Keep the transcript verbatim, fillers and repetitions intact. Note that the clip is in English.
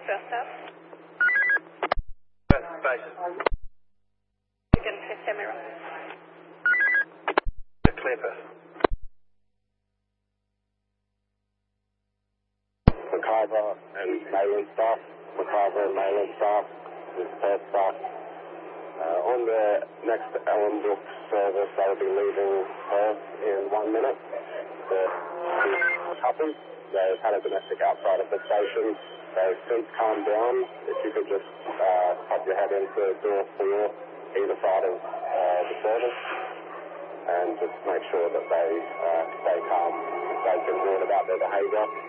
First up. Basis. Again, fifth mirror. Clear path. McIver and Mayland staff. McIver and Mayland staff. This Perth staff. Uh, on the next Ellenbrook service, they'll be leaving Perth in one minute. The couple, they've had a domestic outside of the station. They've since calmed down. If you could just uh, pop your head into door four, either side of uh, the service, and just make sure that they uh, stay calm. They've been warned about their behaviour.